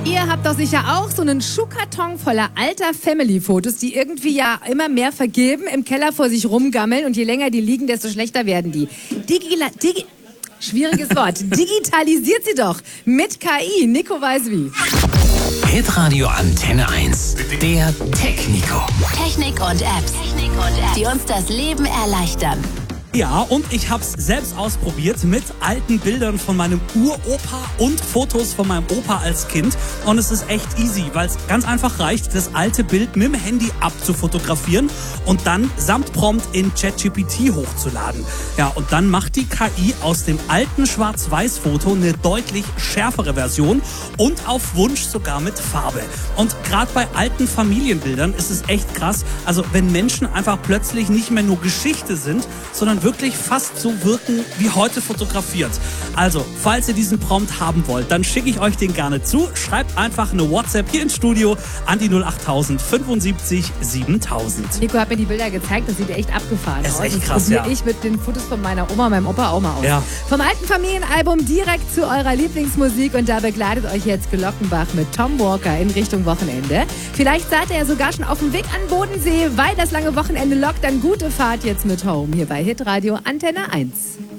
Ihr habt doch sicher auch so einen Schuhkarton voller alter Family-Fotos, die irgendwie ja immer mehr vergeben, im Keller vor sich rumgammeln und je länger die liegen, desto schlechter werden die. Schwieriges Wort. Digitalisiert sie doch mit KI. Nico weiß wie. Hitradio Antenne 1. Der Technico. Technik und Apps, die uns das Leben erleichtern. Ja, und ich hab's selbst ausprobiert mit alten Bildern von meinem Uropa und Fotos von meinem Opa als Kind. Und es ist echt easy, weil es ganz einfach reicht, das alte Bild mit dem Handy abzufotografieren und dann samt Prompt in ChatGPT hochzuladen. Ja, und dann macht die KI aus dem alten Schwarz-Weiß-Foto eine deutlich schärfere Version und auf Wunsch sogar mit Farbe. Und gerade bei alten Familienbildern ist es echt krass, also wenn Menschen einfach plötzlich nicht mehr nur Geschichte sind, sondern wirklich fast so wirken wie heute fotografiert. Also, falls ihr diesen Prompt haben wollt, dann schicke ich euch den gerne zu. Schreibt einfach eine WhatsApp hier ins Studio an die 08000 75 7000. Nico hat mir die Bilder gezeigt, das sieht echt abgefahren aus. Das ist echt krass, ja. Ich mit den Fotos von meiner Oma und meinem Opa auch mal aus. Ja. Vom alten Familienalbum direkt zu eurer Lieblingsmusik und da begleitet euch jetzt Glockenbach mit Tom Walker in Richtung Wochenende. Vielleicht seid ihr ja sogar schon auf dem Weg an Bodensee, weil das lange Wochenende lockt. Dann gute Fahrt jetzt mit Home hier bei Hitradio Antenne 1.